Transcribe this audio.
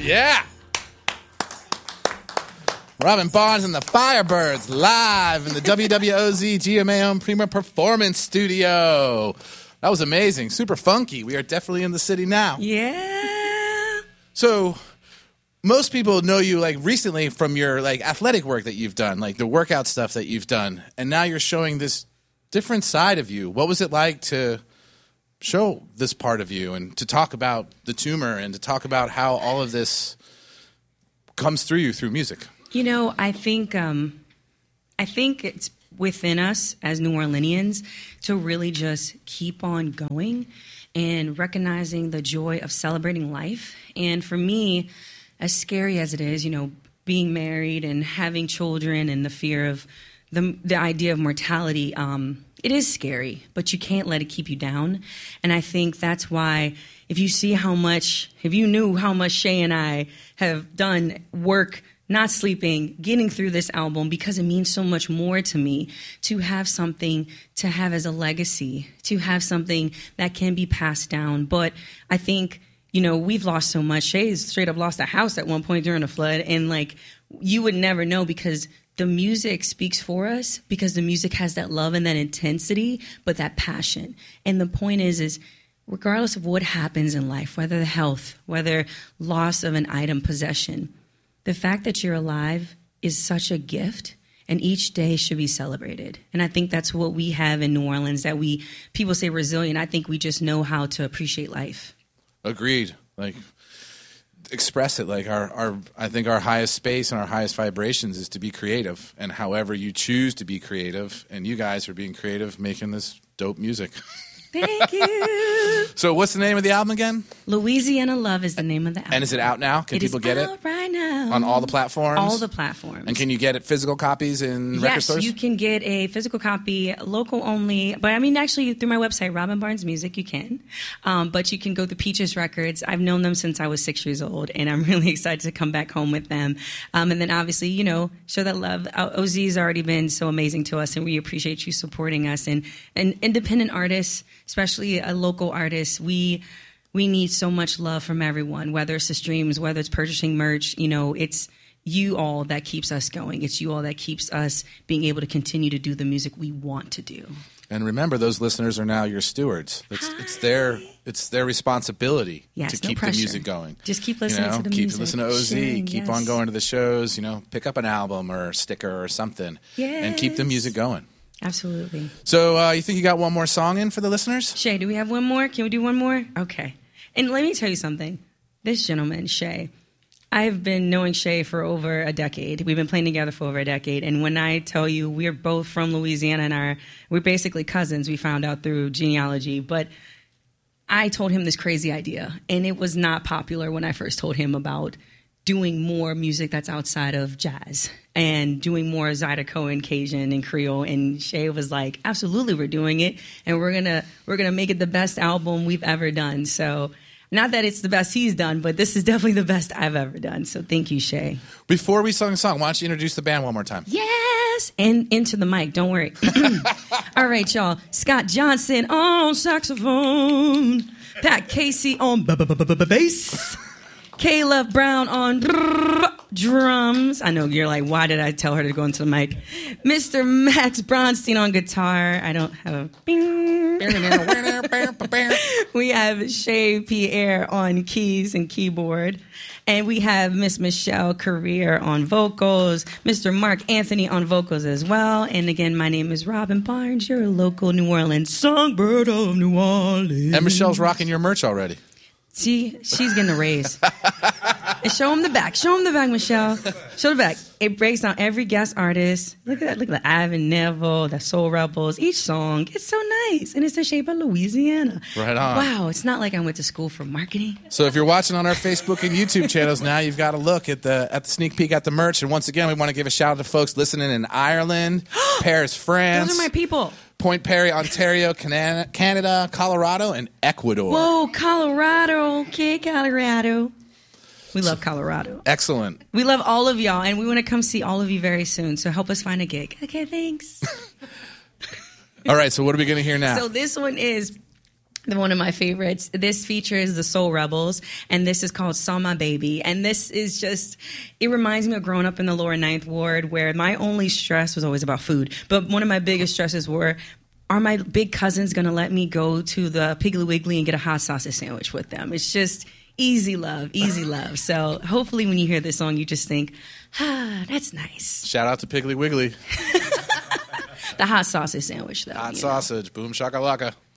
Yeah. Robin Barnes and the Firebirds live in the WWOZ GMA Home Premier Performance Studio. That was amazing. Super funky. We are definitely in the city now. Yeah. So most people know you like recently from your like athletic work that you've done, like the workout stuff that you've done. And now you're showing this different side of you. What was it like to show this part of you and to talk about the tumor and to talk about how all of this comes through you through music? You know, I think it's within us as New Orleanians to really just keep on going and recognizing the joy of celebrating life. And for me, as scary as it is, you know, being married and having children and the fear of the idea of mortality, it is scary, but you can't let it keep you down. And I think that's why if you knew how much Shay and I have done work, not sleeping, getting through this album, because it means so much more to me to have something to have as a legacy, to have something that can be passed down. But I think, you know, we've lost so much. Shay's straight up lost a house at one point during a flood. And like, you would never know because the music speaks for us, because the music has that love and that intensity, but that passion. And the point is regardless of what happens in life, whether the health, whether loss of an item, possession, the fact that you're alive is such a gift, and each day should be celebrated. And I think that's what we have in New Orleans, that people say resilient. I think we just know how to appreciate life. Agreed. Like, express it. Like I think our highest space and our highest vibrations is to be creative, and however you choose to be creative, and you guys are being creative, making this dope music. Thank you. So what's the name of the album again? Louisiana Love is the name of the album. And is it out now? Can people get it? Right now. On all the platforms? All the platforms. And can you get it physical copies in record stores? Yes, you can get a physical copy, local only. But I mean, actually, through my website, Robin Barnes Music, you can. But you can go to Peaches Records. I've known them since I was 6 years old, and I'm really excited to come back home with them. And then obviously, you know, show that love. OZ has already been so amazing to us, and we appreciate you supporting us. And independent artists, especially a local artist, we need so much love from everyone, whether it's the streams, whether it's purchasing merch. You know, it's you all that keeps us going. It's you all that keeps us being able to continue to do the music we want to do. And remember, those listeners are now your stewards. It's their responsibility to keep the music going. Just keep listening to the music. Keep listening to OZ. Keep on going to the shows. You know, pick up an album or a sticker or something, and keep the music going. Absolutely. So you think you got one more song in for the listeners? Shay, do we have one more? Can we do one more? Okay. And let me tell you something. This gentleman, Shay, I've been knowing Shay for over a decade. We've been playing together for over a decade. And when I tell you we're both from Louisiana and we're basically cousins, we found out through genealogy. But I told him this crazy idea. And it was not popular when I first told him about doing more music that's outside of jazz and doing more Zydeco, Cajun, and Creole. And Shay was like, absolutely, we're doing it. And we're gonna make it the best album we've ever done. So not that it's the best he's done, but this is definitely the best I've ever done. So thank you, Shay. Before we sing a song, why don't you introduce the band one more time? Yes! And into the mic, don't worry. All right, y'all. Scott Johnson on saxophone. Pat Casey on bass. Caleb Brown on drums. I know you're like, why did I tell her to go into the mic? Mr. Max Bronstein on guitar. I don't have a bing. We have Shay Pierre on keys and keyboard. And we have Miss Michelle Career on vocals, Mr. Mark Anthony on vocals as well. And again, my name is Robin Barnes, your local New Orleans songbird of New Orleans. And Michelle's rocking your merch already. See, she's getting a raise. And show him the back. Show him the back, Michelle. Show the back. It breaks down every guest artist. Look at that. Look at the Ivan Neville, the Soul Rebels. Each song, it's so nice. And it's the shape of Louisiana. Right on. Wow, it's not like I went to school for marketing. So if you're watching on our Facebook and YouTube channels now, you've got to look at the sneak peek at the merch. And once again, we want to give a shout out to folks listening in Ireland, Paris, France. Those are my people. Point Perry, Ontario, Canada, Colorado, and Ecuador. Whoa, Colorado. Okay, Colorado. We love Colorado. Excellent. We love all of y'all, and we want to come see all of you very soon, so help us find a gig. Okay, thanks. All right, so what are we going to hear now? So this one is One of my favorites. This features the Soul Rebels, and this is called Saw My Baby. And this is just, it reminds me of growing up in the lower Ninth Ward, where my only stress was always about food. But one of my biggest stresses were, are my big cousins going to let me go to the Piggly Wiggly and get a hot sausage sandwich with them? It's just easy love, easy love. So hopefully when you hear this song, you just think, that's nice. Shout out to Piggly Wiggly. The hot sausage sandwich, though. Hot sausage. Boom shakalaka.